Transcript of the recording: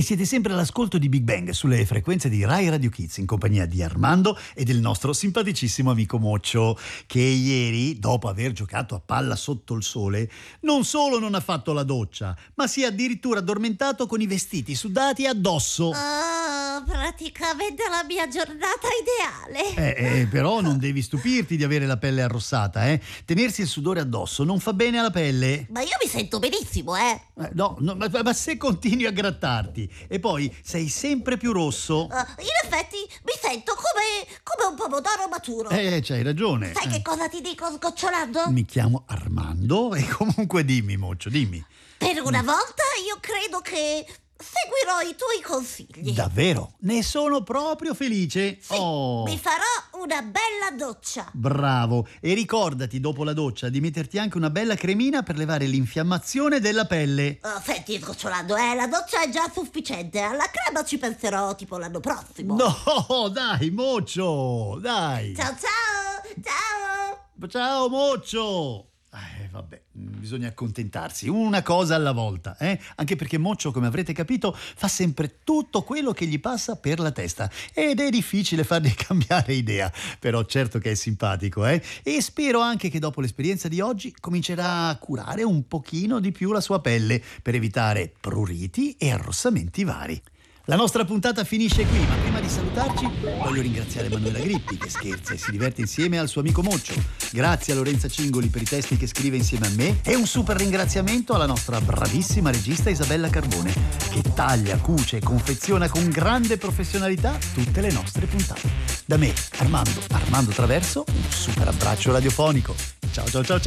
siete sempre all'ascolto di Big Bang sulle frequenze di Rai Radio Kids in compagnia di Armando e del nostro simpaticissimo amico Moccio, che ieri, dopo aver giocato a palla sotto il sole, non solo non ha fatto la doccia, ma si è addirittura addormentato con i vestiti sudati addosso. Oh, praticamente la mia giornata ideale. Però non devi stupirti di avere la pelle arrossata, eh? Tenersi il sudore addosso non fa bene alla pelle. Ma io mi sento benissimo, No, ma se continui a grattarti e poi sei sempre più rosso. In effetti mi sento come un pomodoro maturo. C'hai ragione. Sai che cosa ti dico sgocciolando? Mi chiamo Armando e comunque dimmi, Moccio, dimmi. Per una volta io credo che seguirò i tuoi consigli. Davvero? Ne sono proprio felice. Sì, mi farò una bella doccia. Bravo. E ricordati dopo la doccia di metterti anche una bella cremina per levare l'infiammazione della pelle. Senti, sgocciolando, la doccia è già sufficiente. Alla crema ci penserò tipo l'anno prossimo. No, dai, Moccio, dai. Ciao ciao, ciao. Ciao, Moccio. Vabbè, bisogna accontentarsi, una cosa alla volta, Anche perché Moccio, come avrete capito, fa sempre tutto quello che gli passa per la testa ed è difficile fargli cambiare idea, però certo che è simpatico, E spero anche che dopo l'esperienza di oggi comincerà a curare un pochino di più la sua pelle per evitare pruriti e arrossamenti vari. La nostra puntata finisce qui, ma prima di salutarci voglio ringraziare Manuela Grippi, che scherza e si diverte insieme al suo amico Moccio. Grazie a Lorenza Cingoli per i testi che scrive insieme a me e un super ringraziamento alla nostra bravissima regista Isabella Carbone, che taglia, cuce e confeziona con grande professionalità tutte le nostre puntate. Da me, Armando Traverso, un super abbraccio radiofonico. Ciao ciao ciao ciao!